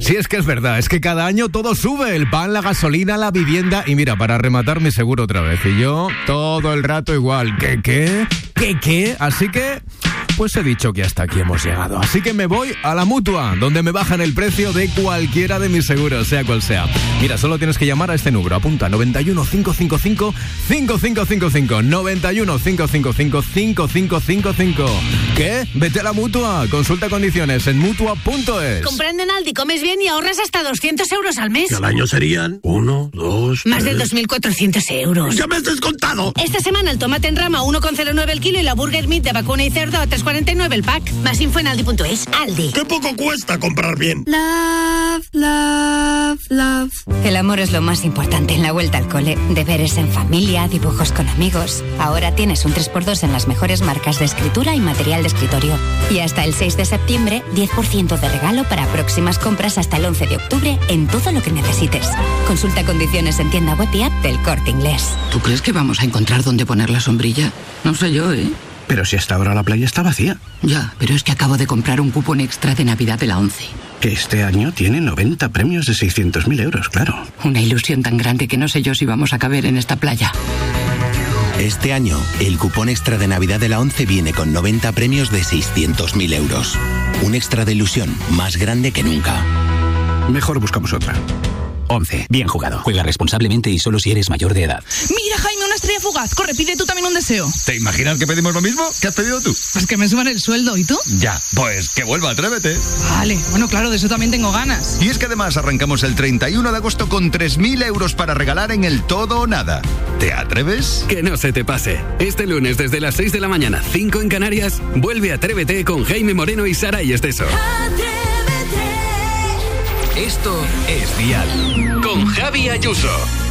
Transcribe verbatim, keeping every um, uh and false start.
Si es que es verdad, es que cada año todo sube, el pan, la gasolina, la vivienda y mira, para rematar mi seguro otra vez. Y yo todo el rato igual, ¿qué, qué? ¿Qué, qué? Así que... pues he dicho que hasta aquí hemos llegado. Así que me voy a la Mutua, donde me bajan el precio de cualquiera de mis seguros, sea cual sea. Mira, solo tienes que llamar a este número. Apunta, noventa y uno, cinco cinco cinco, cinco cinco cinco cinco. noventa y uno, cinco cinco cinco, cinco cinco cinco cinco. ¿Qué? Vete a la Mutua. Consulta condiciones en mutua punto es. Comprando en Aldi comes bien y ahorras hasta doscientos euros al mes. Que al año serían uno, dos, Más tres... de dos mil cuatrocientos euros. ¡Ya me has descontado! Esta semana el tomate en rama uno coma cero nueve el kilo y la burger meat de vacuna y cerdo a tres cuarenta y nueve el pack. Más info en aldi punto es. Aldi. ¡Qué poco cuesta comprar bien! Love, love, love. El amor es lo más importante en la vuelta al cole. Deberes en familia, dibujos con amigos. Ahora tienes un tres por dos en las mejores marcas de escritura y material de escritorio. Y hasta el seis de septiembre, diez por ciento de regalo para próximas compras hasta el once de octubre en todo lo que necesites. Consulta condiciones en tienda web y app del Corte Inglés. ¿Tú crees que vamos a encontrar dónde poner la sombrilla? No sé yo, ¿eh? Pero si hasta ahora la playa está vacía. Ya, pero es que acabo de comprar un cupón extra de Navidad de la ONCE. Que este año tiene noventa premios de seiscientos mil euros, claro. Una ilusión tan grande que no sé yo si vamos a caber en esta playa. Este año, el cupón extra de Navidad de la ONCE viene con noventa premios de seiscientos mil euros. Un extra de ilusión más grande que nunca. Mejor buscamos otra. ONCE. Bien jugado. Juega responsablemente y solo si eres mayor de edad. Mira, Jaime, una estrella fugaz. Corre, pide tú también un deseo. ¿Te imaginas que pedimos lo mismo? ¿Qué has pedido tú? Pues que me suban el sueldo. ¿Y tú? Ya, pues que vuelva Atrévete. Vale, bueno, claro, de eso también tengo ganas. Y es que además arrancamos el treinta y uno de agosto con tres mil euros para regalar en el todo o nada. ¿Te atreves? Que no se te pase. Este lunes desde las seis de la mañana, cinco en Canarias, vuelve Atrévete con Jaime Moreno y Saray Esteso. Atrévete. Esto es Dial con Javi Ayuso.